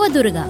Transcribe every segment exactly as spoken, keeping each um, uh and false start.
नवदुर्गा.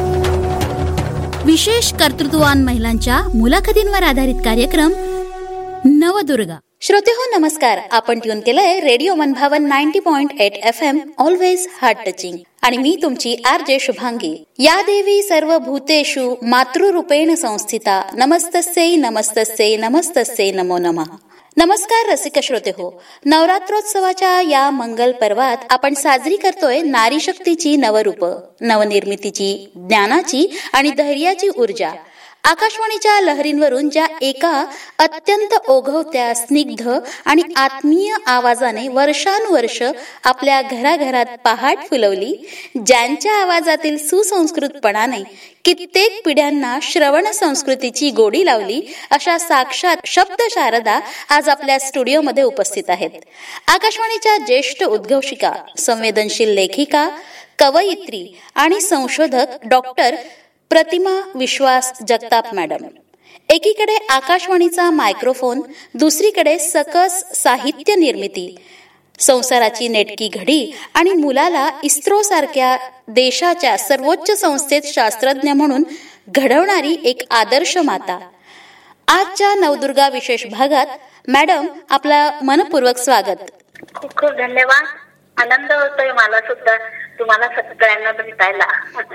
विशेष कर्तृत्ववान महिलांच्या मुलाखतींवर आधारित कार्यक्रम नवदुर्गा. श्रोते हो, नमस्कार. आपण ट्यून केलंय रेडिओ मनभावन ninety point eight F M, always heart touching. आणि मी तुमची आर जे शुभांगी. या देवी सर्व भूतेषु मातृरूपेण संस्थिता, नमस्तस्यै नमस्तस्यै नमस्तस्यै नमो नमः. नमस्कार रसिक श्रोते हो, नवरात्रोत्सवाच्या या मंगल पर्वात आपण साजरी करतोय नारी शक्तीची नवरूप, नवनिर्मितीची, ज्ञानाची आणि धैर्याची ऊर्जा. आकाशवाणीच्या लहरींवरून ज्या एका अत्यंत ओघवत्या, स्निग्ध आणि आत्मीय आवाजाने वर्षानुवर्ष आपल्या घराघरात पहाट फुलवली, ज्यांच्या आवाजातील सुसंस्कृतपणाने कित्येक पिढ्यांना श्रवण संस्कृतीची गोडी लावली, अशा साक्षात शब्द शारदा आज आपल्या स्टुडिओमध्ये उपस्थित आहेत. आकाशवाणीच्या ज्येष्ठ उद्घोषिका, संवेदनशील लेखिका, कवयित्री आणि संशोधक डॉक्टर प्रतिमा विश्वास जगताप मॅडम. एकीकडे आकाशवाणीचा मायक्रोफोन, दुसरीकडे सकस साहित्य निर्मिती, संसाराची नेटकी घडी आणि मुलाला इस्रो सारख्या देशाच्या सर्वोच्च संस्थेत शास्त्रज्ञ म्हणून घडवणारी एक आदर्श माता. आजच्या नवदुर्गा विशेष भागात मॅडम, आपला मनपूर्वक स्वागत. खूप खूप धन्यवाद. आनंद होतोय मला सुद्धा तुम्हाला सगळ्यांना भेटायला.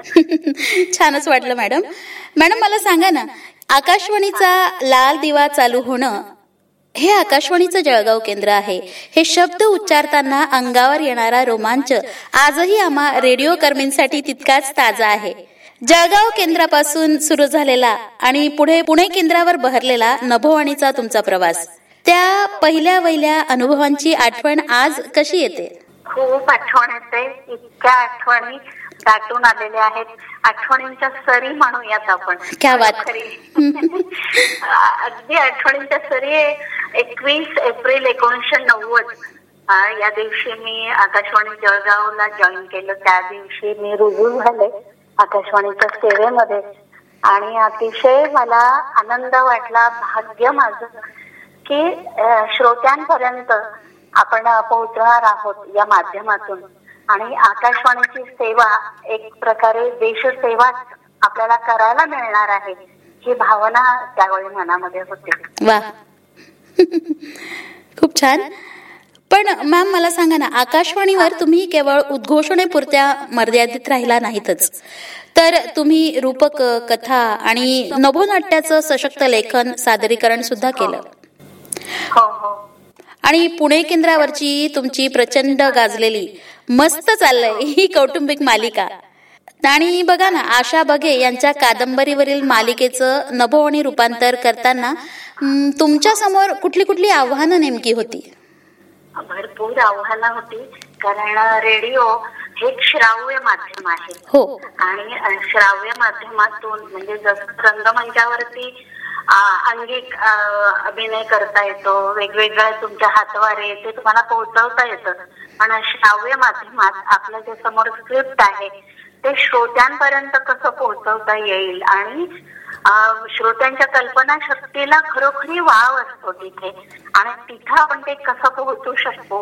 छानच वाटलं मॅडम. मॅडम मला सांगा ना, आकाशवाणीचा लाल दिवा चालू होणं हे आकाशवाणीचं जळगाव केंद्र आहे. हे शब्द उच्चारताना अंगावर येणारा रोमांच आजही आम्हा रेडिओ कर्मींसाठी तितकाच ताजा आहे. जळगाव केंद्रापासून सुरू झालेला आणि पुढे पुणे केंद्रावर बहरलेला नभोवाणीचा तुमचा प्रवास, त्या पहिल्या वहिल्या अनुभवांची आठवण आज कशी येते? खूप आठवण येते. इतक्या आठवणी दाटून आलेल्या आहेत. आठवणींच्या सरी म्हणूयात आपण. क्या बात. अगदी आठवणींच्या सरी. एकवीस एप्रिल एकोणीसशे नव्वद या दिवशी मी आकाशवाणी जळगावला जॉईन केलं. त्या दिवशी मी रुजू झाले आकाशवाणीच्या सेवेमध्ये आणि अतिशय मला आनंद वाटला. भाग्य माझं की श्रोत्यांपर्यंत आपण पोहोचणार आहोत या माध्यमातून. आणि आकाशवाणीची सेवा एक प्रकारे देशसेवा आपल्याला करायला मिळणार आहे, ही भावना त्यावेळी मनामध्ये होती. वा, खूप छान. पण मॅम मला सांगा ना, आकाशवाणीवर तुम्ही केवळ उद्घोषणेपुरत्या मर्यादित राहिला नाहीतच, तर तुम्ही रूपक, कथा आणि नभोनाट्याचं सशक्त लेखन, सादरीकरण सुद्धा केलं. हो हो. आणि पुणे केंद्रावरची तुमची प्रचंड गाजलेली मस्त चाललंय ही कौटुंबिक मालिका. आणि बघा ना, आशा बघे यांच्या कादंबरीवरील मालिकेचं नभोवाणी रूपांतर करताना तुमच्या समोर कुठली कुठली आव्हानं नेमकी होती? भरपूर आव्हानं होती, कारण रेडिओ हे श्राव्य माध्यम आहे. हो. आणि श्राव्य माध्यमातून म्हणजे जसं रंगमंचावरती अंगिक अभिनय करता येतो, वेगवेगळ्या तुमच्या हातवारे ते तुम्हाला पोहोचवता येतं, पण श्राव्य माध्यमात आपल्या जे समोर स्क्रिप्ट आहे ते श्रोत्यांपर्यंत कसं पोहोचवता येईल आणि श्रोत्यांच्या कल्पना शक्तीला खरोखरी वाव असतो तिथे, आणि तिथं आपण ते कसं पोहोचू शकतो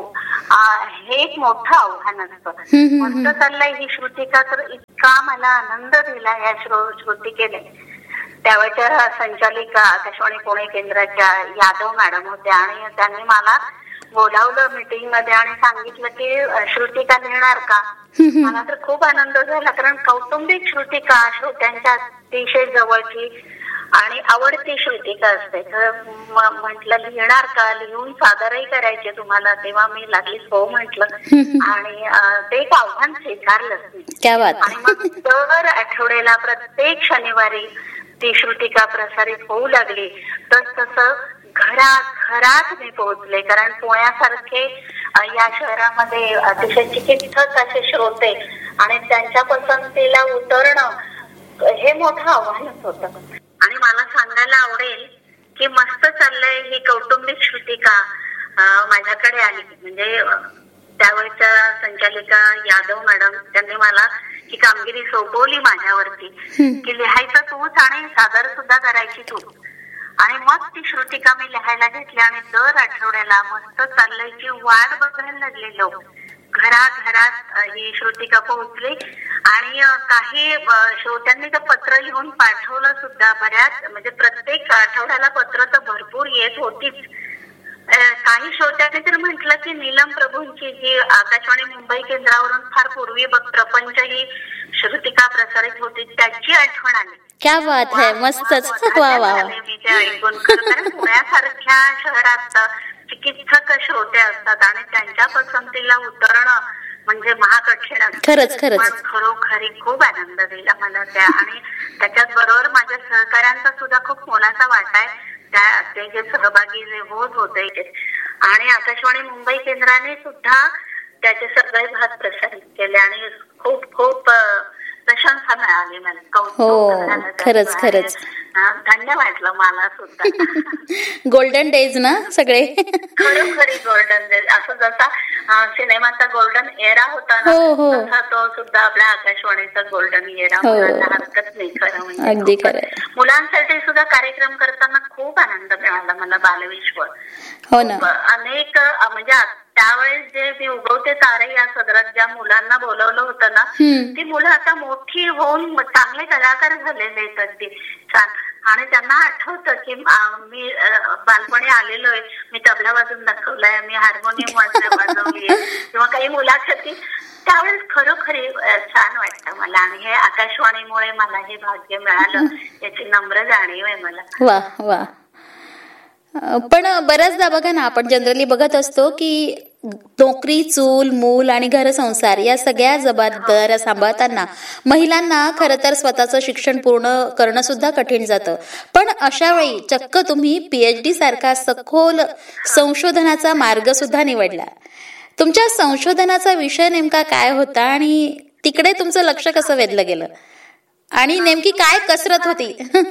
हे एक मोठं आव्हान असतं. मस्त चाललंय ही श्रुतिका, तर इतका मला आनंद दिला या श्रो श्रुतिकेने. त्यावेळच्या संचालिका आकाशवाणी पुणे केंद्राच्या यादव मॅडम होत्या आणि त्यांनी मला बोलावलं मीटिंग मध्ये आणि सांगितलं की श्रुतिका लिहिणार का. मला तर खूप आनंद झाला, कारण कौटुंबिक श्रुतिका श्रोत्यांच्या अतिशय जवळची आणि आवडती श्रुतिका असते. तर म्हंटल लिहिणार का, लिहून सादरही करायचे तुम्हाला. तेव्हा मी लागली हो म्हंटल आणि ते एक आव्हान स्वीकारलं. आणि मग दर आठवड्याला प्रत्येक शनिवारी ती श्रुतिका प्रसारित होऊ लागली. तस तसं घरात घरात मी पोहोचले, कारण पुण्यासारखे या शहरामध्ये अतिशय चिकित्सक असे श्रोते आणि त्यांच्या पसंतीला उतरणं हे मोठं आव्हानच होतं. आणि मला सांगायला आवडेल की मस्त चाललंय ही कौटुंबिक श्रुतिका माझ्याकडे आली. म्हणजे त्यावेळच्या संचालिका यादव मॅडम त्यांनी मला ही कामगिरी सोपवली माझ्यावरती की लिहायचं तूच आणि सादर सुद्धा करायची तू. आणि मग ती श्रुतिका मी लिहायला घेतली आणि दर आठवड्याला मस्त चाललंयची वाट बघायला लागले लोक. घराघरात ही श्रुतिका पोहोचली आणि काही श्रोत्यांनी तर पत्र लिहून पाठवलं सुद्धा. बऱ्याच म्हणजे प्रत्येक आठवड्याला पत्र तर भरपूर येत होतीच. काही श्रोत्यांनी तर म्हटलं की नीलम प्रभूंची जी आकाशवाणी मुंबई केंद्रावरून फार पूर्वी प्रपंच ही श्रुतिका प्रसारित होती त्याची आठवण आली. क्या बात है, मस्तच. वा वा. मी ते ऐकून, कारण पुण्यासारख्या शहरात चिकित्सक श्रोते असतात आणि त्यांच्या पसंतीला उतरणं म्हणजे महाकठीण असतं. खरंच खरंच पण खरोखरी खूप आनंद दिला मला त्या. आणि त्याच्याच बरोबर माझ्या सहकाऱ्यांचा सुद्धा खूप मोलाचा वाटा आहे. त्या ते जे सहभागी जे होत होते आणि आकाशवाणी मुंबई केंद्राने सुद्धा त्याचे सगळे भाग प्रसारित केले आणि खूप खूप प्रशंसा मिळाली मला. हो, खरंच खरंच धन्य वाटलं मला सुद्धा. गोल्डन डेज ना सगळे, खरोखरी गोल्डन डेज. असं जसा सिनेमाचा गोल्डन एरा होता ना, तसा तो सुद्धा आपल्या आकाशवाणीचा गोल्डन एरा म्हणायला हरकत नाही. खरं म्हणजे अगदी खरं. मुलांसाठी सुद्धा कार्यक्रम करताना खूप आनंद मिळाला मला. बालविश्व हो ना, अनेक म्हणजे त्यावेळेस जे मी उगवते तारे या सदरात ज्या मुलांना बोलवलं होतं ना, ती मुलं आता मोठी होऊन चांगले कलाकार झालेले आहेत अगदी छान. आणि त्यांना आठवतं की मी बालपणी आलेलो आहे, मी तबला वाजून दाखवलाय, मी हार्मोनियम वाजवली किंवा काही मुलाखती. त्यावेळेस खरोखरी छान वाटतं मला आणि हे आकाशवाणीमुळे मला हे भाग्य मिळालं याची नम्र जाणीव आहे मला. वा वा. पण बऱ्याचदा बघा ना, आपण जनरली बघत असतो की नोकरी, चूल, मूल आणि घरसंसार या सगळ्या जबाबदाऱ्या सांभाळताना महिलांना खरं तर स्वतःचं शिक्षण पूर्ण करणं सुद्धा कठीण जातं. पण अशा वेळी चक्क तुम्ही पीएचडी सारखा सखोल संशोधनाचा मार्ग सुद्धा निवडला. तुमच्या संशोधनाचा विषय नेमका काय होता आणि तिकडे तुमचं लक्ष कसं वेधलं गेलं आणि नेमकी काय कसरत होती?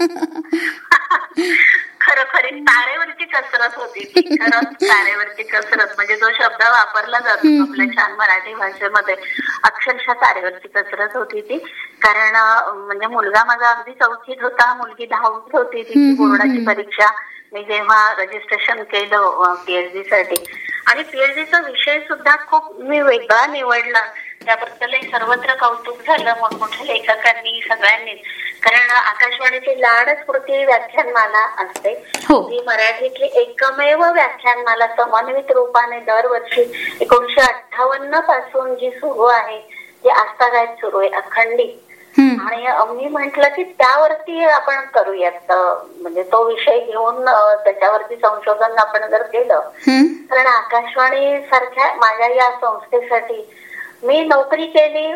खरोखरी तारेवरची कसरत होती ती. खरंच तारेवरची कसरत म्हणजे जो शब्द वापरला जातो आपल्या छान मराठी भाषेमध्ये, अक्षरशः तारेवरची कसरत होती ती. कारण म्हणजे मुलगा माझा अगदी चौथीत होता, मुलगी दहावीत होती. तिची बोर्डाची परीक्षा मी जेव्हा रजिस्ट्रेशन केलं पीएचडी साठी आणि पीएचडीचा विषय सुद्धा खूप मी वेगळा निवडला, त्याबद्दल सर्वत्र कौतुक झालं मोठमोठ्या लेखकांनी सगळ्यांनीच. कारण आकाशवाणीची लाडस्फूर्ती व्याख्यानमाला असते, ती मराठीतली एकमेव व्याख्यानमाला समन्वित रूपाने दरवर्षी एकोणीशे अठ्ठावन्न पासून जी सुरू आहे ती आजतागायत सुरू आहे अखंडित. आणि मी म्हंटल की त्यावरती आपण करूयात, म्हणजे तो विषय घेऊन त्याच्यावरती संशोधन आपण जर केलं. कारण आकाशवाणी सारख्या माझ्या या संस्थेसाठी मी नोकरी केली,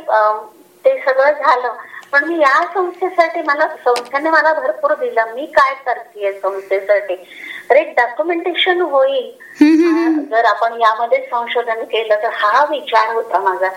ते सगळं झालं, पण मी या संस्थेसाठी मला संस्थेने मला भरपूर दिलं. मी काय करतेय संस्थेसाठी, तर एक डॉक्युमेंटेशन होईल जर आपण यामध्ये संशोधन केलं तर, हा विचार होता माझा.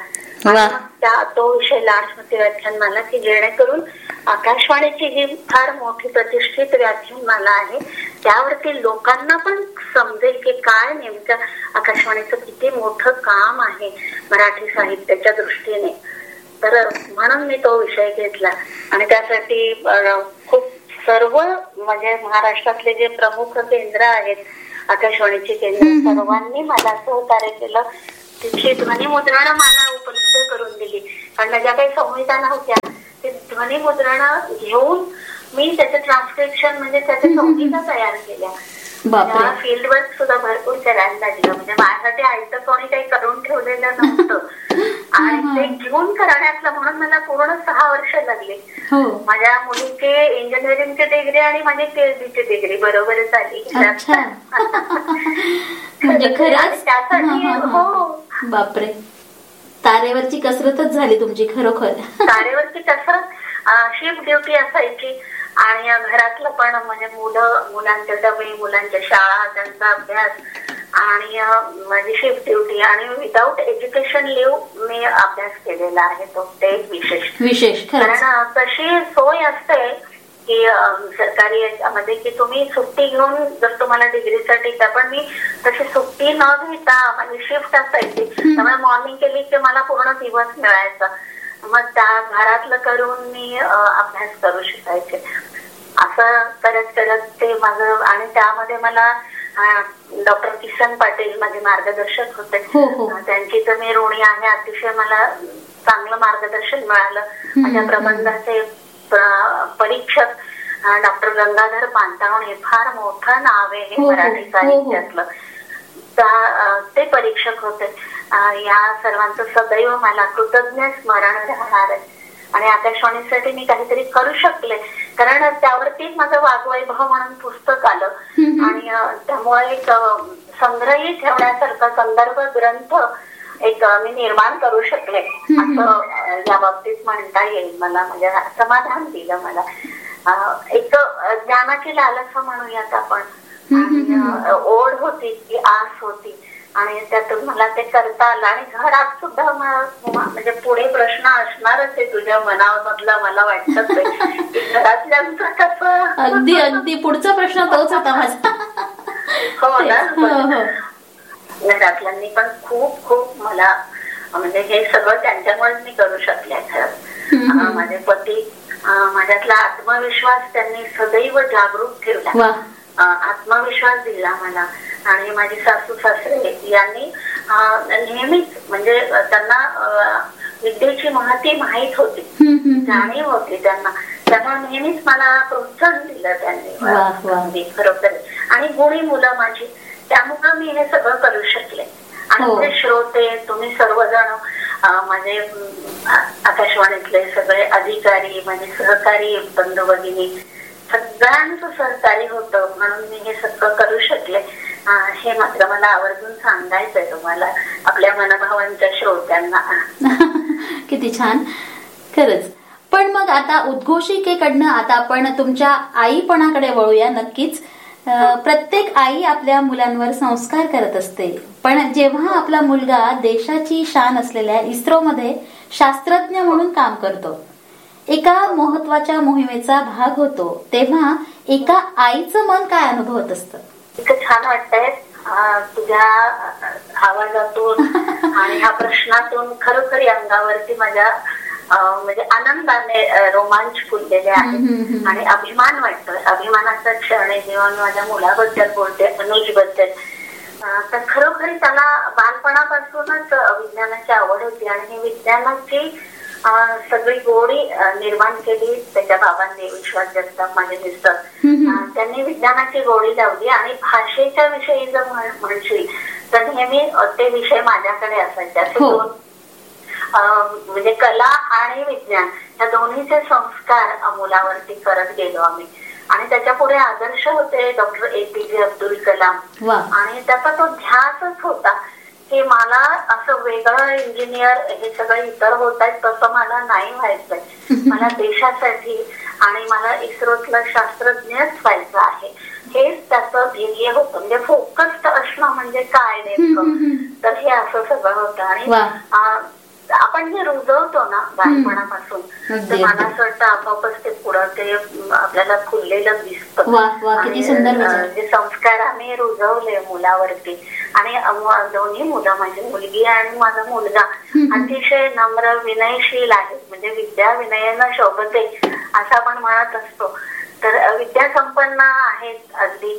त्या तो विषय लाडस्मृती व्याख्यानमाला की जेणेकरून आकाशवाणीची जी फार मोठी प्रतिष्ठित व्याख्यानमाला आहे त्यावरती लोकांना पण समजेल की काय नेमकं आकाशवाणीचं किती मोठं काम आहे मराठी साहित्याच्या दृष्टीने. तर म्हणून मी तो विषय घेतला आणि त्यासाठी खूप सर्व म्हणजे महाराष्ट्रातले जे प्रमुख केंद्र आहेत आकाशवाणीचे केंद्र, सर्वांनी मला सहकार्य केलं. तिची ध्वनी मुद्रण मला उपलब्ध करून दिली, कारण ज्या काही संहिता नव्हत्या ते ध्वनी मुद्रण घेऊन मी त्याचं ट्रान्सक्रिप्शन म्हणजे त्याच्या संहिता तयार केल्या. मला फील्ड वर्क सुद्धा भरपूर करायला लागलं, म्हणजे माझ्यासाठी आयतं कोणी काही करून ठेवलेलं नव्हतं आणि ते घेऊन करण्यातलं म्हणून मला पूर्ण सहा वर्ष लागले. माझ्या मुलीची इंजिनिअरिंगची डिग्री आणि माझी पीएचडीची डिग्री बरोबरच आली. त्यासाठी हो बापरे, तारेवरची कसरतच झाली तुमची खरोखर. तारेवरची कसरत, शिफ्ट ड्युटी असायची आणि घरातलं पण म्हणजे मुलं, मुलांच्या डबे, मुलांच्या शाळा, त्यांचा अभ्यास आणि माझी शिफ्ट ड्युटी आणि विदाऊट एज्युकेशन लिव्ह मी अभ्यास केलेला आहे तो, ते एक विशेष विशेष कारण तशी सोय असते की सरकारी याच्यामध्ये की तुम्ही सुट्टी घेऊन जर तुम्हाला डिग्रीसाठी, पण मी तशी सुट्टी न घेता माझी शिफ्ट असायची त्यामुळे मॉर्निंग केली की मला पूर्ण दिवस मिळायचा. मग त्या घरातलं करून मी अभ्यास करू शकायचे. असं करत करत ते माझं, आणि त्यामध्ये मला डॉक्टर किसन पाटील माझे मार्गदर्शक होते. त्यांची तर मी ऋणी आहे. अतिशय मला चांगलं मार्गदर्शन मिळालं. माझ्या प्रबंधाचे परीक्षक डॉक्टर गंगाधर पांतावणे, फार मोठं नाव आहे हे मराठी साहित्यातलं, ते परीक्षक होते. या सर्वांचं सदैव मला कृतज्ञ स्मरण राहणार आहे. आणि आकाशवाणीसाठी मी काहीतरी करू शकले, कारण त्यावरती माझं वाग्वैभव म्हणून पुस्तक आलं आणि त्यामुळे एक संग्रही ठेवण्यासारखा संदर्भ ग्रंथ एक मी निर्माण करू शकले असं या बाबतीत म्हणता येईल. मला म्हणजे समाधान दिलं. मला एक ज्ञानाची लालसा म्हणूयात आपण, ओढ होती, ती आस होती आणि त्यातून मला ते करता आलं. आणि घरात सुद्धा म्हणजे पुढे प्रश्न असणारच आहे तुझ्या मनामधला, मला वाटत की घरातल्यांचं कसं. अगदी अगदी पुढचा प्रश्न तोच होता माझा. हो ना. घरातल्यांनी पण खूप खूप मला म्हणजे हे सगळं त्यांच्यामुळेच मी करू शकले. खरं माझे पती, माझ्यातला आत्मविश्वास त्यांनी सदैव जागरूक ठेवला, आत्मविश्वास दिला मला. आणि माझी सासू सासरे यांनी नेहमीच म्हणजे त्यांना विद्येची महती माहीत होती, जाणीव होती त्यांना, त्यामुळे नेहमीच मला प्रोत्साहन दिलं त्यांनी खरोखर. आणि गुणी मुलं माझी, त्यामुळे मी हे सगळं करू शकले. आणि ते श्रोते, तुम्ही सर्वजण, माझे आकाशवाणीतले सगळे अधिकारी, माझे सहकारी बंधू भगिनी, सगळ्यांचं सहकार्य होतं म्हणून मी हे सगळं करू शकले. हे मात्र मला आवर्जून सांगायचंय तुम्हाला, आपल्या मनभावांच्या श्रोत्यांना. किती छान खरंच. पण मग आता उद्घोषिकेकडनं आता आपण तुमच्या आईपणाकडे वळूया. नक्कीच प्रत्येक आई आपल्या मुलांवर संस्कार करत असते, पण जेव्हा आपला मुलगा देशाची शान असलेल्या इस्रोमध्ये शास्त्रज्ञ म्हणून काम करतो, एका महत्वाच्या मोहिमेचा भाग होतो, तेव्हा एका आईचं मन काय अनुभवत असतं? इतकं छान वाटतंय तुझ्या आवाजातून आणि ह्या प्रश्नातून. खरोखरी अंगावरती माझ्या म्हणजे आनंदाने रोमांच फुललेले आहे आणि अभिमान वाटतोय. अभिमानाचा क्षण आहे जेव्हा मी माझ्या मुलाबद्दल बोलते, अनुज बद्दल. तर खरोखरी त्याला बालपणापासूनच विज्ञानाची आवड होती आणि ही विज्ञानाची सगळी गोडी निर्माण केली त्याच्या बाबांनी, विश्वास जगताप माझे मिस्टर. त्यांनी विज्ञानाची गोडी लावली आणि भाषेच्या विषयी जर म्हणशील तर नेहमी ते विषय माझ्याकडे असायचे. दोन म्हणजे कला आणि विज्ञान या दोन्हीचे संस्कार मुलावरती करत गेलो आम्ही. आणि त्याच्या पुढे आदर्श होते डॉक्टर ए पी जे अब्दुल कलाम. आणि त्याचा तो ध्यासच होता की मला असं वेगळं इंजिनियर हे सगळे इतर होत आहेत तसं मला नाही व्हायचंय. मला देशासाठी आणि मला इस्रोतलं शास्त्रज्ञच व्हायचं आहे. हेच त्याचं ध्येय होतं. म्हणजे फोकस्ड असणं म्हणजे काय नेमकं, तर हे असं सगळं होतं. आणि आपण जे रुजवतो ना बालपणापासून, तर मला असं वाटतं आपोआपच ते पुढं ते आपल्याला फुललेलं दिसतं. आणि जे संस्कार आम्ही रुजवले मुलावरती, आणि दोन्ही मुलं, माझी मुलगी आणि माझा मुलगा अतिशय नम्र विनयशील आहेत. म्हणजे विद्या विनयानं शोभते असं आपण म्हणत असतो. तर विद्यासंपन्न आहेत, अगदी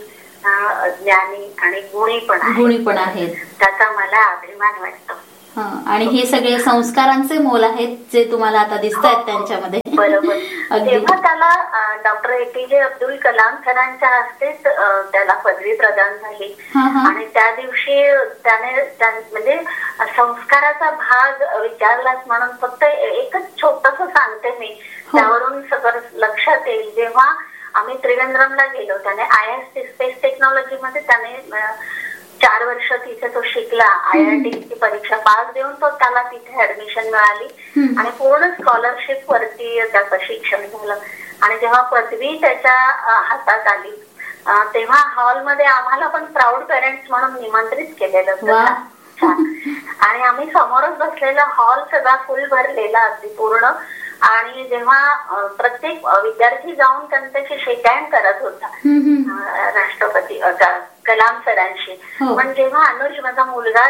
ज्ञानी आणि गुणी पण गुणी पण आहेत. त्याचा मला अभिमान वाटतो. आणि हे सगळे संस्कारांचे मोल आहेत जे तुम्हाला आता दिसत आहेत त्यांच्यामध्ये. बरोबर. तेव्हा त्याला डॉक्टर ए पी जे अब्दुल कलाम सरांच्या हस्तेच त्याला पदवी प्रदान झाली. आणि त्या दिवशी त्याने म्हणजे संस्काराचा भाग विचारलाच म्हणून फक्त एकच छोटस सांगते मी, त्यावरून सगळं लक्षात येईल. जेव्हा आम्ही त्रिवेंद्रमला गेलो, त्याने I S T space technology मध्ये त्याने चार वर्ष तिथे तो शिकला. आय आय टी ची परीक्षा पास देऊन तो त्याला तिथे ऍडमिशन मिळाली आणि पूर्ण स्कॉलरशिप वरती त्याचं शिक्षण झालं. आणि जेव्हा पदवी त्याच्या हातात आली तेव्हा हॉलमध्ये आम्हाला पण प्राऊड पेरेंट्स म्हणून निमंत्रित केलेलं होतं. आणि आम्ही समोरच बसलेला, हॉल सगळा फुल भरलेला अगदी पूर्ण. आणि जेव्हा प्रत्येक विद्यार्थी जाऊन त्यांच्याशी शेक हँड करत होता राष्ट्रपती कलाम सरांशी, पण जेव्हा अनुज माझा मुलगा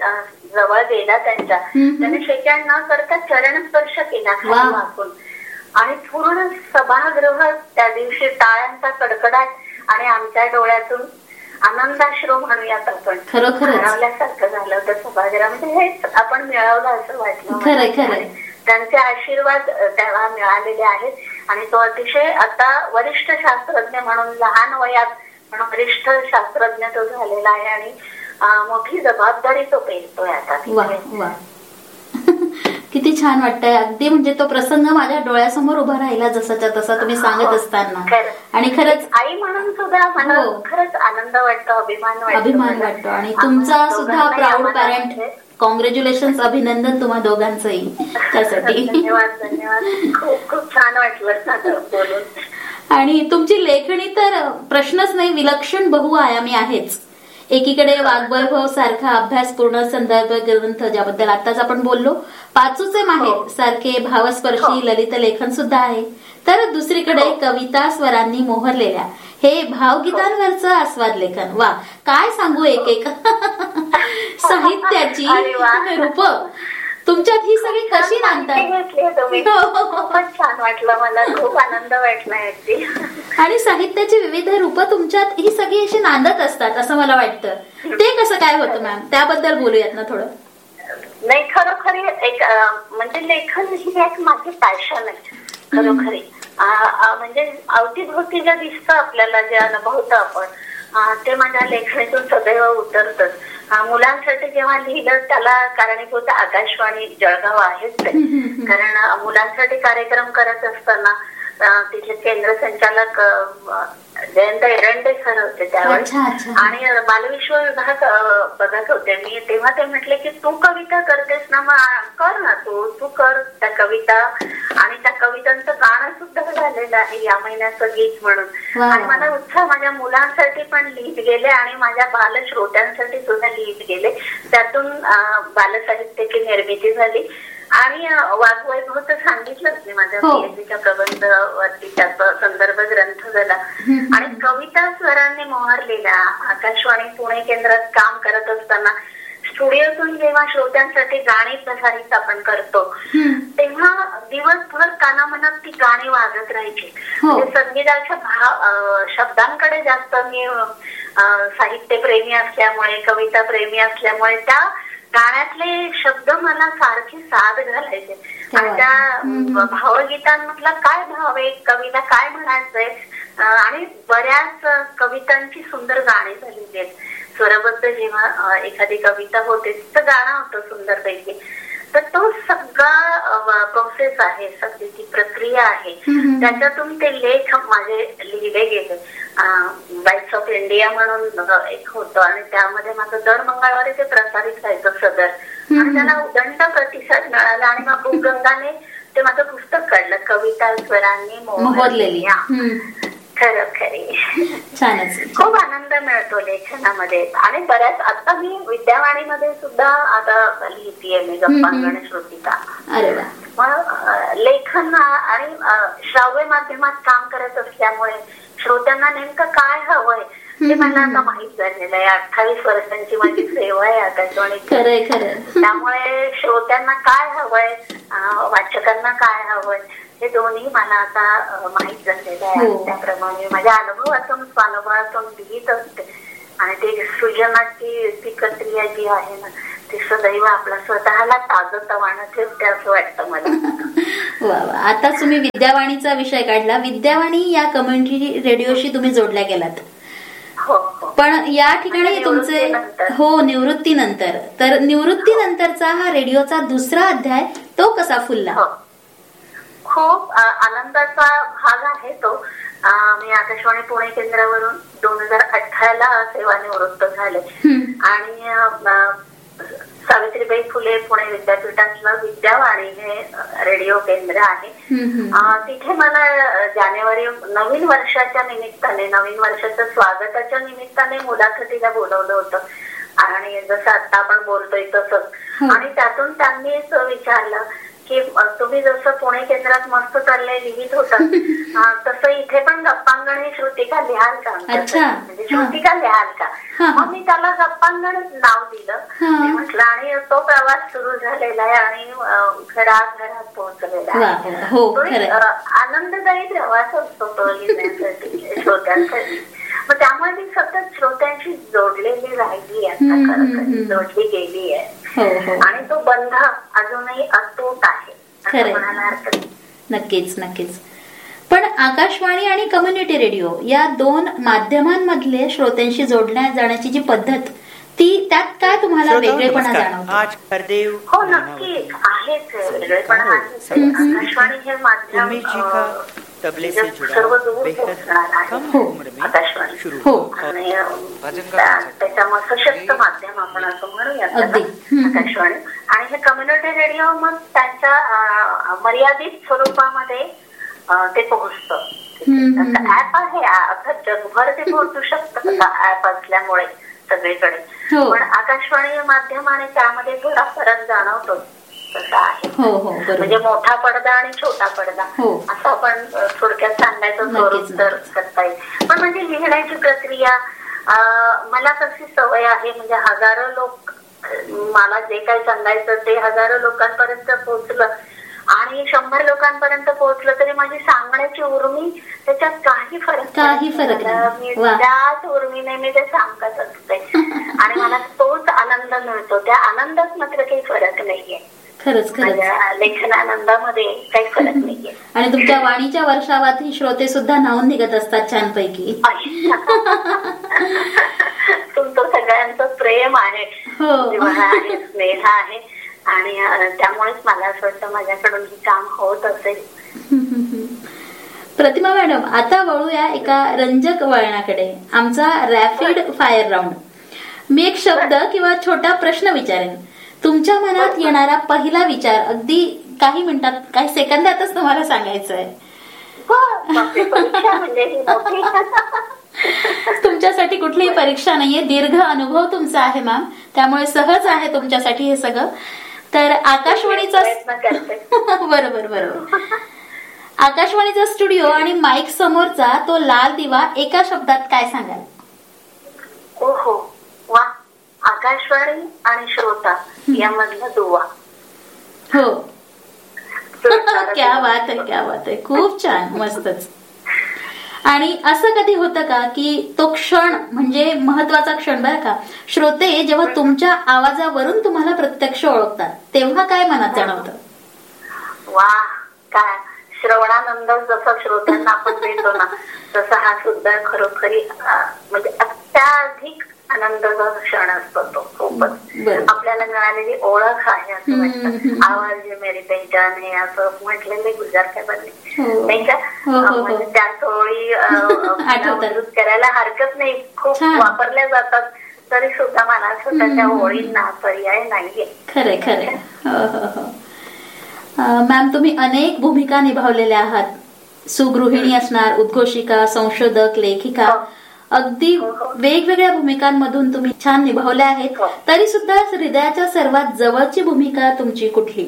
जवळ गेला त्यांच्या, त्याने शेक हँड न करता चरण स्पर्श केला खाली वाकून. आणि पूर्ण सभागृह त्या दिवशी टाळ्यांचा कडकडाट आणि आमच्या डोळ्यातून आनंदाश्रू म्हणूयात आपण. खरोखर हरवल्यासारखं झालं होतं सभागृहामध्ये, हेच आपण मिळवलं असं वाटलं. खरं खरं त्यांचे आशीर्वाद तेव्हा मिळालेले आहेत. आणि तो अतिशय आता वरिष्ठ शास्त्रज्ञ म्हणून, लहान वयात म्हणून वरिष्ठ शास्त्रज्ञ तो झालेला आहे आणि मोठी जबाबदारी तो पेलतोय आता. वा वा किती छान वाटतंय. अगदी म्हणजे तो प्रसंग माझ्या डोळ्यासमोर उभा राहिला जसाच्या तसा तुम्ही सांगत असताना. आणि खरंच आई म्हणून सुद्धा मला खरंच आनंद वाटतो, अभिमान वाटतो. अभिमान वाटतो. आणि तुमचा सुद्धा प्राऊड पॅरेंट, कॉंग्रॅच्युलेशन, अभिनंदन तुम्हा दोघांचंही त्यासाठी. धन्यवाद धन्यवाद. खूप खूप छान वाटलं बोलून. आणि तुमची लेखणी तर प्रश्नच नाही, विलक्षण बहुआयामी आहेच. एकीकडे वाग्वैभव सारखा अभ्यासपूर्ण संदर्भ ग्रंथ ज्याबद्दल आताच आपण बोललो, पाचूचे माहेर सारखे भावस्पर्शी ललित लेखन सुद्धा आहे. तर दुसरीकडे कविता स्वरांनी मोहरलेल्या हे भावगीतांवरचं आस्वाद लेखन. वा काय सांगू एक एक साहित्याची रूप तुमच्यात ही सगळी कशी नांदतात. खूपच छान वाटलं मला, खूप आनंद वाटला. आणि साहित्याची विविध रूप तुमच्यात ही सगळी अशी नांदत असतात असं मला वाटतं. ते कसं काय होतं मॅम, त्याबद्दल बोलूयात ना थोडं. नाही, खरोखरी एक म्हणजे लेखन ही एक माझी पॅशन आहे खरोखरी. म्हणजे अवतीभोवती जे दिसतं आपल्याला, जे अनुभवतं आपण, ते माझ्या लेखणीतून सदैव उतरतं. मुलांसाठी जेव्हा लिहिलं त्याला कारणीभूत आकाशवाणी जळगाव आहेच ते. कारण मुलांसाठी कार्यक्रम करत असताना तिथे केंद्र संचालक जयंत एरंडे सर होते त्यावेळेस, आणि बालविश्व विभाग बघत होते मी. तेव्हा ते म्हटले की तू कविता करतेस ना, मग कर ना, तू तू कर त्या कविता. आणि त्या कवितांचं गाणं सुद्धा झालेलं आहे या महिन्याचं गीत म्हणून. आणि मला उत्साह, माझ्या मुलांसाठी पण लिहित गेले आणि माझ्या बालश्रोत्यांसाठी सुद्धा लिहित गेले. त्यातून बालसाहित्याची निर्मिती झाली. आणि वाग्वैभव तर सांगितलंच मी, माझ्या पीएचडीच्या प्रबंधावरती त्याचा संदर्भ ग्रंथ झाला. आणि कविता स्वरांनी मोहरलेल्या आकाशवाणी पुणे केंद्रात काम करत असताना स्टुडिओतून जेव्हा श्रोत्यांसाठी गाणी प्रसारित आपण करतो, तेव्हा दिवसभर कानामनात ती गाणी वाजत राहायची. म्हणजे संगीताच्या भाव शब्दांकडे जास्त मी साहित्य प्रेमी असल्यामुळे, कविता प्रेमी असल्यामुळे त्या गाण्यातले शब्द मला सारखी साथ घालायचे. आणि त्या भावगीतांमधला काय भाव आहे, कवीला काय म्हणायचंय, आणि बऱ्याच कवितांची सुंदर गाणी झालेली आहेत. स्वरबद्ध जेव्हा एखादी कविता होते तिचं गाणं होतं सुंदरपैकी. तर तो सगळा प्रोसेस आहे, सगळी ती प्रक्रिया आहे. त्याच्यातून ते लेख माझे लिहिले गेले. बाईट्स ऑफ इंडिया म्हणून एक होतं आणि त्यामध्ये माझं दर मंगळवारी ते प्रसारित व्हायचं सदर. आणि त्याला उदंड प्रतिसाद मिळाला. आणि मग बुकगंगाने ते माझं पुस्तक काढलं, कविता स्वरांनी मोहरलेली. खरं खरी छानच. खूप आनंद मिळतो लेखनामध्ये. आणि बऱ्याच आता मी विद्यावाणीमध्ये सुद्धा आता लिहितीये मी गप्पांगण श्रुतिका. अरे वा. मग लेखन आणि श्राव्य माध्यमात काम करत असल्यामुळे श्रोत्यांना नेमकं काय हवंय ते मला आता माहित झालेलं आहे. अठ्ठावीस वर्षांची माझी सेवा आहे आकाशवाणीची. त्यामुळे श्रोत्यांना काय हवंय, वाचकांना काय हवंय, हे दोन्ही मला आता माहित झालेलं आहे. त्याप्रमाणे माझ्या अनुभवातून स्वानुभवातून लिहित असते. आणि ते सृजनाची ती प्रक्रिया जी आहे ना, ती सदैव आपला स्वतःला ताजतवानं ठेवते असं वाटतं मला. वा वा. आता तुम्ही विद्यावाणीचा विषय काढला. विद्यावाणी या कम्युनिटी रेडिओशी तुम्ही जोडल्या गेलात. हो हो. पण या ठिकाणी तुमचे हो निवृत्तीनंतर, तर निवृत्तीनंतरचा हा रेडिओचा दुसरा अध्याय तो कसा फुलला? खूप आनंदाचा भाग आहे तो. मी आकाशवाणी पुणे केंद्रावरून दोन हजार अठराला सेवानिवृत्त झाले. आणि सावित्रीबाई फुले पुणे विद्यापीठातलं विद्यावाणी हे रेडिओ केंद्र आहे. तिथे मला जानेवारी नवीन वर्षाच्या निमित्ताने, नवीन वर्षाच्या स्वागताच्या निमित्ताने मुलाखतीला बोलवलं होतं. आणि जसं आता आपण बोलतोय तसंच. आणि त्यातून त्यांनीच विचारलं की तुम्ही जसं पुणे केंद्रात मस्त चाललंय लिहित होता, तसं इथे पण गप्पांगण ही श्रुतिका लिहाल का, म्हणजे श्रुतिका लिहाल का. मग मी त्याला गप्पांगण नाव दिलं. म्हटलं आणि तो प्रवास सुरू झालेला आहे आणि घरात घरात पोहोचलेला आहे. आनंददायी प्रवास असतो तो लिहिण्यासाठी, श्रोत्यांसाठी. मग त्यामुळे ती सतत श्रोत्यांशी जोडलेली राहिली आहे, खरं जोडली गेली आहे आणि तो बंध अजूनही अतूट आहे असं म्हणायला हरकत नाही. नक्कीच नक्कीच. पण आकाशवाणी आणि कम्युनिटी रेडिओ या दोन माध्यमांमधले श्रोत्यांशी जोडल्या जाण्याची जी पद्धत, ती त्यात काय तुम्हाला वेगळेपणा जाणवतो? हो नक्की आहेच वेगळेपणा. आकाशवाणी हे माध्यम सर्व दूर पोहोचणार आहे आकाशवाणी आणि त्याच्यामुळे सशक्त माध्यम आपण असं म्हणूया आकाशवाणी. आणि हे कम्युनिटी रेडिओ मग त्यांच्या मर्यादित स्वरूपामध्ये ते पोहोचतं. ऍप आहे, अर्थात जगभर ते पोहोचू शकतं ऍप असल्यामुळे सगळीकडे. पण आकाशवाणी माध्यम आणि त्यामध्ये थोडा फरक जाणवतो तसा आहे. म्हणजे मोठा पडदा आणि छोटा पडदा असं आपण थोडक्यात सांगायचं स्वरूप तर करता येईल. पण म्हणजे लिहिण्याची प्रक्रिया मला कशी सवय आहे, म्हणजे हजारो लोक, मला जे काही सांगायचं ते हजारो लोकांपर्यंत पोहोचलं आणि शंभर लोकांपर्यंत पोहोचलं तरी माझी सांगण्याची उर्मी त्याच्यात काही फरक काही फरक मी त्याच उर्मीने मी ते सांगत असते आणि मला तोच आनंद मिळतो. त्या आनंदात मात्र काही फरक नाहीये. खरंच खरंच लेखनानंदामध्ये काही फरक नाहीये. आणि तुमच्या वाणीच्या वर्षावात ही श्रोते सुद्धा नाहून निघत असतात छानपैकी. तुमचं सगळ्यांचं प्रेम आहे, जिव्हाळा आहे, स्नेह आहे आणि त्यामुळेच मला असं वाटतं माझ्याकडून हे काम होत असेल. प्रतिमा मॅडम, आता वळूया एका रंजक वळणाकडे, आमचा रॅपिड फायर राऊंड. मी एक शब्द किंवा छोटा प्रश्न विचारेन. तुमच्या मनात येणारा पहिला विचार अगदी काही मिनिटात, काही सेकंदातच तुम्हाला सांगायचं आहे. तुमच्यासाठी कुठलीही परीक्षा नाहीये, दीर्घ अनुभव तुमचा आहे मॅम, त्यामुळे सहज आहे तुमच्यासाठी हे सगळं. तर आकाशवाणीचा बरोबर बरोबर आकाशवाणीचा स्टुडिओ आणि माईक समोरचा तो लाल दिवा एका शब्दात काय सांगाल? ओहो वा, आकाशवाणी आणि श्रोता यामधला दुवा. हो क्या बात आहे, क्या बात आहे, खूप छान, मस्तच. आणि असं कधी होतं का की तो क्षण म्हणजे महत्वाचा क्षण बरं का, श्रोते जेव्हा तुमच्या आवाजावरून तुम्हाला प्रत्यक्ष ओळखतात तेव्हा काय मनात जाणवतं? वा, काय श्रवणानंद जसा श्रोत्यांना आपण देतो ना, तसा हा सुद्धा खरोखरी म्हणजे अत्याधिक आनंदाचा क्षण असतो तो. खूपच आपल्याला मिळालेली ओळख आहे असं वाटतं. आवाज जे मेरी पहचान आहे असं म्हटलेले गुलजार साहेबांनी नाही का, म्हणजे त्या ओळी करायला हरकत नाही, खूप वापरल्या जातात तरी सुद्धा मला असं त्या ओळींना पर्याय नाहीये. खरे खरे. मॅम, तुम्ही अनेक भूमिका निभावलेल्या आहात. सुगृहिणी असणार, उद्घोषिका, संशोधक, लेखिका, अगदी वेगवेगळ्या भूमिकांमधून तुम्ही छान निभावल्या आहेत. तरी सुद्धा हृदयाच्या सर्वात जवळची भूमिका तुमची कुठली?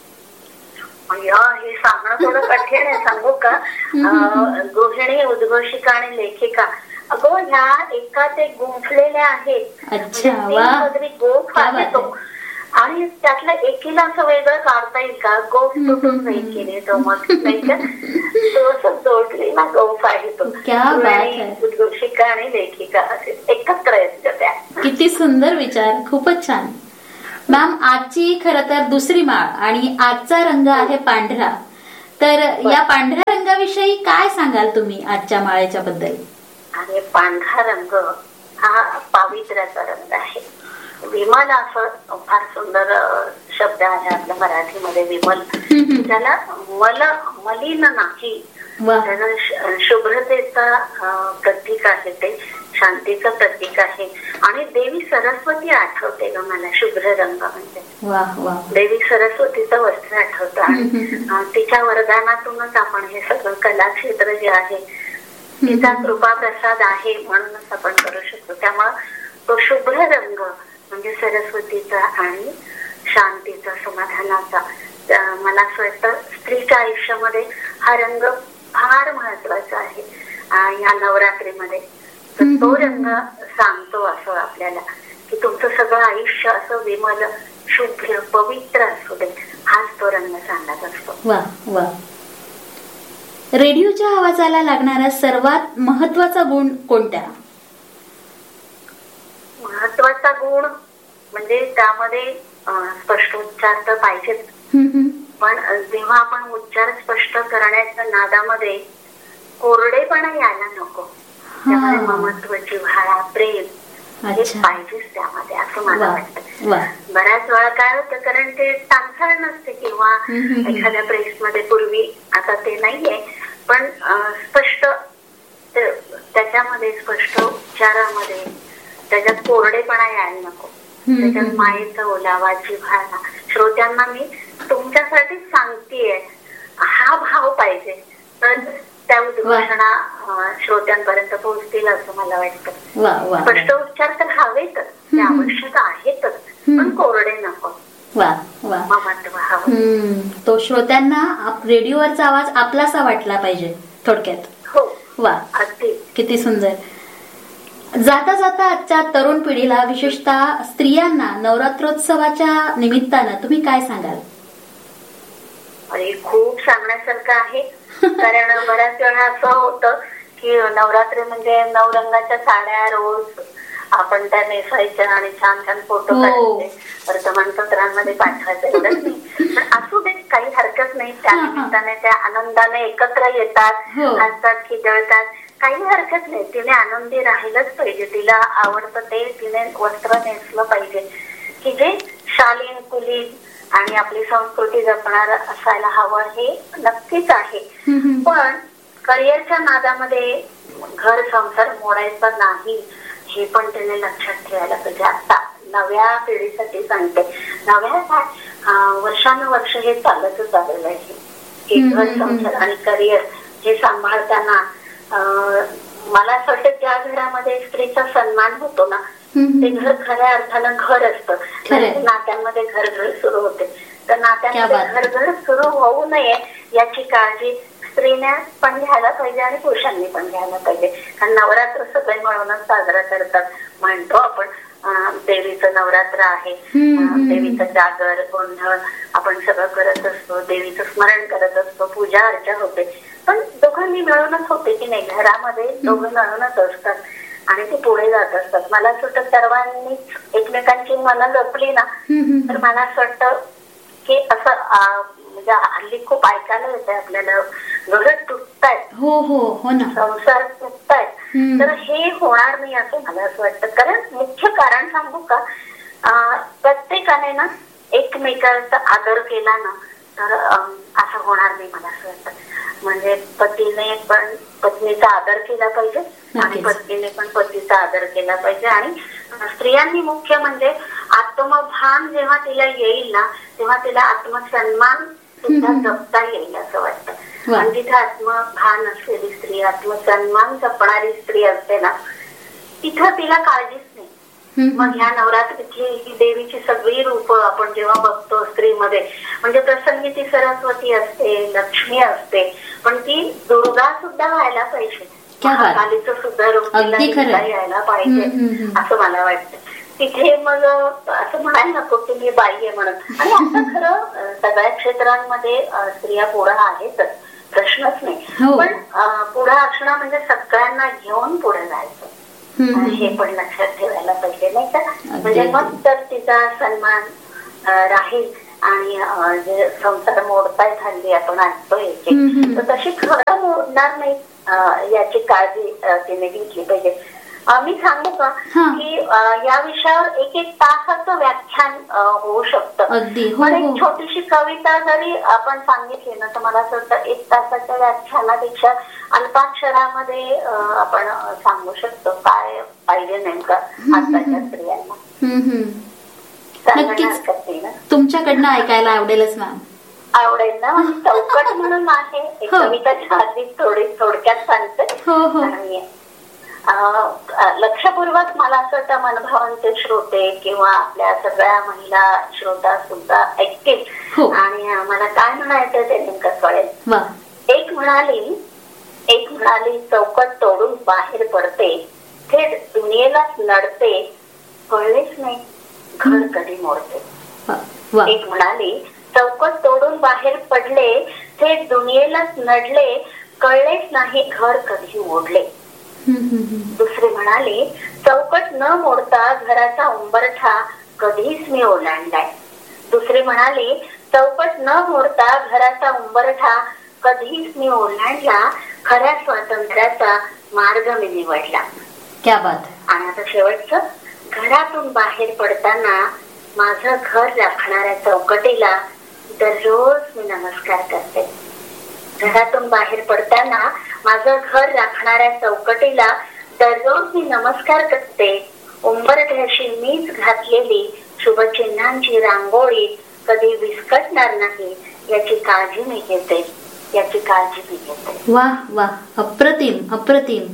हे सांगणं थोडं कठीण आहे, सांगू का? गृहिणी, उद्घोषिका आणि लेखिका, अगो ह्या एकाच एक गुंफलेल्या आहेत. गोफ आहे तो, आणि त्यातलं एकीला असं वेगळं काढता येईल का? गोफ तुटून नाही केले तो, मग नाही का तो असं जोडलेला गोफ आहे तो. उद्घोषिका आणि लेखिका असे एकत्र आहेत त्या. किती सुंदर विचार, खूपच छान. मॅम, आजची खरं तर दुसरी माळ आणि आजचा रंग आहे पांढरा. तर या पांढऱ्या रंगाविषयी काय सांगाल तुम्ही आजच्या माळेच्या बद्दल? आणि पांढरा रंग हा पावित्र्याचा रंग आहे. विमल असं फार सुंदर शब्द आहे आपल्या मराठीमध्ये, विमल. त्याला मल मलिन नाही, त्याचं शुभ्रतेचा प्रतीक आहे, ते शांतीचं प्रतीक आहे. आणि देवी सरस्वती आठवते ग मला, शुभ्र रंग म्हणजे देवी सरस्वतीचं वस्त्र आठवतं. आणि तिच्या वरदानातूनच आपण हे सगळं कलाक्षेत्र जे आहे तिचा कृपा प्रसाद आहे म्हणूनच आपण करू शकतो. त्यामुळं तो शुभ्र रंग म्हणजे सरस्वतीचा आणि शांतीचा, समाधानाचा. मला असं वाटतं स्त्रीच्या आयुष्यामध्ये हा रंग फार महत्वाचा आहे या नवरात्रीमध्ये. तर तो रंग सांगतो असं आपल्याला की तुमचं सगळं आयुष्य असं विमल, शुभ्र, पवित्र असू दे, हाच तो रंग सांगत असतो. वा वा. रेडिओच्या आवाजाला लागणारा सर्वात महत्वाचा गुण कोणत्या? महत्वाचा गुण म्हणजे त्यामध्ये स्पष्ट उच्चार तर पाहिजेच, पण जेव्हा आपण उच्चार स्पष्ट करण्याच्या नादामध्ये कोरडेपणा यायला नको. त्यामध्ये ममत्व, जिव्हाळा, प्रेम हे पाहिजेच त्यामध्ये, असं मला वाटतं. बऱ्याच वेळा काय होतं, कारण ते तांसळ नसते किंवा एखाद्या प्रेसमध्ये पूर्वी, आता ते नाहीये, पण स्पष्ट त्याच्यामध्ये स्पष्ट उच्चारामध्ये त्याच्यात कोरडेपणा यायला नको. त्याच्यात मायेचा ओलावा, जिव्हाळा, श्रोत्यांना मी तुमच्यासाठीच सांगतेय हा भाव पाहिजे, तर त्या उद्घोषणा श्रोत्यांपर्यंत पोहोचतील असं मला वाटतं. स्पष्ट उच्चार तर हवेतच, ते आवश्यक आहेतच, पण कोरडे नको. वा वा, तो श्रोत्यांना रेडिओवरचा आवाज आपलासा वाटला पाहिजे थोडक्यात. हो वा, अगदी किती सुंदर. जाता जाता आजच्या तरुण पिढीला, विशेषतः स्त्रियांना नवरात्रोत्सवाच्या निमित्तानं तुम्ही काय सांगाल? अरे खूप सांगण्यासारखं आहे, कारण बऱ्याच वेळा असं होतं की नवरात्री म्हणजे नऊ रंगाच्या साड्या रोज आपण त्या नेसायच्या आणि छान छान फोटो काढायचे, वर्तमानपत्रांमध्ये पाठवायचे, एवढंच नाही. पण असू दे, काही हरकत नाही. त्या निमित्ताने त्या आनंदाने एकत्र येतात, हसतात, खिदळतात, काही हरकत नाही. तिने आनंदी राहिलंच पाहिजे, तिला आवडतं ते तिने वस्त्र नेसलं पाहिजे, की जे शालीन, कुलीन आणि आपली संस्कृती जपणार असायला हवं, हे नक्कीच आहे. पण करिअरच्या नादामध्ये घर संसार मोडायचा नाही, हे पण त्याने लक्षात ठेवायला पाहिजे. आता नव्या पिढीसाठी सांगते, नव्या काय वर्षानुवर्ष हे चालतच आलेलं आहे की घर संसार आणि करिअर हे सांभाळताना मला असं वाटतं त्या घरामध्ये स्त्रीचा सन्मान होतो ना, ते घर खऱ्या अर्थानं घर असतं. नात्यांमध्ये घर घर सुरू होते, तर नात्यांमध्ये घर घर सुरू होऊ नये याची काळजी स्त्रीने पण घ्यायला पाहिजे आणि पुरुषांनी पण घ्यायला पाहिजे. कारण नवरात्र सगळे मिळूनच साजरा करतात. म्हणतो आपण देवीचं नवरात्र आहे, देवीचं जागर, गोंधळ आपण सगळं करत असतो, देवीचं स्मरण करत असतो, पूजा अर्चा होते, पण दोघांनी मिळूनच होते की नाही, घरामध्ये दोघं मिळूनच असतात आणि ते पुढे जात असतात. मला असं वाटतं सर्वांनीच एकमेकांची मनं जपली ना, तर मला असं वाटतं की असं म्हणजे हल्ली खूप ऐकायला येते आपल्याला, घर तुटतायत, हो हो हो ना, संसार तुटतायत, तर हे होणार नाही असं मला असं वाटतं. कारण मुख्य कारण सांगू का, प्रत्येकाने ना एकमेकांचा आदर केला ना, तर असं होणार नाही मला असं वाटतं. म्हणजे पतीने पण पत्नीचा आदर केला पाहिजे आणि पत्नीने पण पतीचा आदर केला पाहिजे. आणि स्त्रियांनी मुख्य म्हणजे आत्मभान जेव्हा तिला येईल ना, तेव्हा तिला आत्मसन्मान सुद्धा जपता येईल असं वाटतं. आणि तिथे आत्मभान असलेली स्त्री, आत्मसन्मान जपणारी स्त्री असते ना, तिथं तिला काळजीच नाही. मग ह्या नवरात्रीची ही देवीची सगळी रूप आपण जेव्हा बघतो स्त्रीमध्ये, म्हणजे प्रसंगी ती सरस्वती असते, लक्ष्मी असते, पण ती दुर्गा सुद्धा व्हायला पाहिजे, कालीचं सुद्धा रूप तिला यायला पाहिजे असं मला वाटतं. तिथे मग असं म्हणायला नको की मी बाई आहे म्हणून. आणि असं खरं सगळ्या क्षेत्रांमध्ये स्त्रिया पुढे आहेतच, प्रश्नच नाही, पण पुढे असणं म्हणजे सगळ्यांना घेऊन पुढे जायचं, हे पण लक्षात ठेवायला पाहिजे नाही का. म्हणजे मग तर तिचा सन्मान राहील. आणि जे संसार मोडतायत हल्ली आपण ऐकतोय, तर तशी खरं मोडणार नाही याची काळजी तिने घेतली पाहिजे. मी सांगू का की या विषयावर एक एक तासाचं व्याख्यान होऊ शकतं. पण एक छोटीशी कविता जरी आपण सांगितली ना, तर मला असं वाटतं एक तासाच्या व्याख्यानापेक्षा अल्पाक्षरामध्ये आपण सांगू शकतो काय पाहिजे नेमकं आताच्या स्त्रियांना. नक्कीच तुमच्याकडनं ऐकायला आवडेलच मॅम. आवडेल ना. चौकट म्हणून आहे एक कविताच्या आधी थोडी थोडक्यात सांगते. आणि लक्षपूर्वक मला असं वाटतं मनभावांचे श्रोते किंवा आपल्या सगळ्या महिला श्रोता सुद्धा ऐकतील. आणि मला काय म्हणायचं ते नेमकं कळेल. एक म्हणाली एक म्हणाली चौकट तोडून बाहेर पडते, थेट दुनियेलाच लढते, कळलेच नाही घर कधी मोडते. एक म्हणाली चौकट तोडून बाहेर पडले, थेट दुनियेलाच नडले, कळलेच नाही घर कधी मोडले. दुसरे म्हणाले, चौकट न मोडता घराचा उंबरठा कधीच मी ओलांडलाय. दुसरे म्हणाले, चौकट न मोडता घराचा उंबरठा कधीच मी ओलांडला, खऱ्या स्वातंत्र्याचा मार्ग मी निवडला. क्या बात. आणि आता शेवटचं, घरातून बाहेर पडताना माझं घर राखणाऱ्या चौकटीला दररोज मी नमस्कार करते. घरातून बाहेर पडताना माझं घर राखणाऱ्या चौकटीला दररोज मी नमस्कार करते. उंबरठ्याशी मीच घातलेली शुभचिन्हांची रांगोळी कधी विस्कटणार नाही याची काळजी मी घेते, याची काळजी मी घेते. वा वा, अप्रतिम अप्रतिम.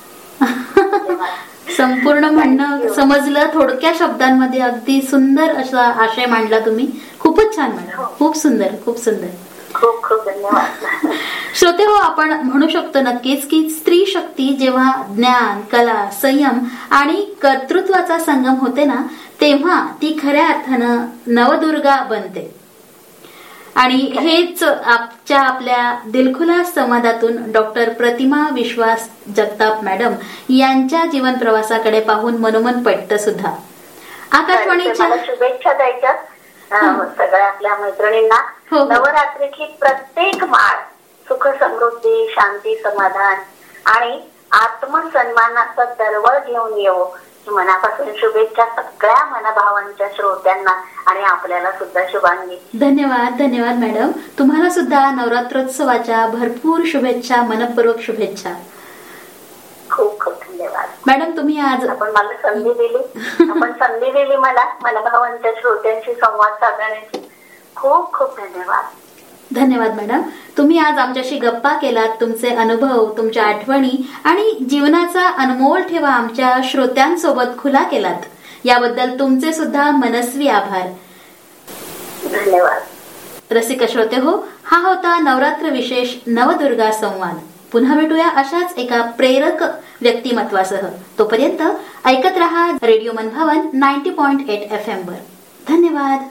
संपूर्ण म्हणणं समजलं. थोडक्या शब्दांमध्ये अगदी सुंदर असा आशय मांडला तुम्ही. खूपच छान मॅडम, खूप सुंदर, खूप सुंदर. खूप खूप धन्यवाद. श्रोते हो, आपण म्हणू शकतो नक्कीच की स्त्री शक्ती जेव्हा ज्ञान, कला, संयम आणि कर्तृत्वाचा संगम होते ना, तेव्हा ती खऱ्या अर्थानं नवदुर्गा बनते. आणि हेच आजच्या आपल्या दिलखुलास संवादातून डॉक्टर प्रतिमा विश्वास जगताप मॅडम यांच्या जीवन प्रवासाकडे पाहून मनोमन पटतं सुद्धा. आकाशवाणीच्या शुभेच्छा द्यायच्या सगळ्या आपल्या मैत्रिणींना. नवरात्रीची प्रत्येक माळ सुख समृद्धी, शांती, समाधान आणि आत्मसन्मानाचा दरवळ घेऊन येवो, मनापासून शुभेच्छा सगळ्या मनभावांच्या श्रोत्यांना आणि आपल्याला सुद्धा शुभांगी. धन्यवाद. धन्यवाद मॅडम. तुम्हाला सुद्धा नवरात्रोत्सवाच्या भरपूर शुभेच्छा, मनपूर्वक शुभेच्छा. खूप खूप धन्यवाद मॅडम. तुम्ही आज आपण मला संधी दिली आपण संधी दिली मला मनभावांच्या श्रोत्यांशी संवाद साधण्याची. खूप खूप धन्यवाद. धन्यवाद मॅडम. तुम्ही आज आमच्याशी गप्पा केलात. तुमचे अनुभव, तुमच्या आठवणी आणि जीवनाचा अनमोल ठेवा आमच्या श्रोत्यांसोबत खुला केलात. याबद्दल तुमचे सुद्धा मनस्वी आभार. धन्यवाद. रसिक श्रोते हो, हा होता नवरात्र विशेष नवदुर्गा संवाद. पुन्हा भेटूया अशाच एका प्रेरक व्यक्तिमत्वासह. तोपर्यंत ऐकत रहा रेडिओ मनभावन ninety point eight F M वर. धन्यवाद.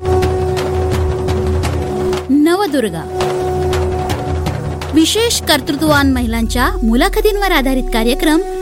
नवदुर्गा विशेष कर्तृत्ववान महिलांच्या मुलाखतींवर आधारित कार्यक्रम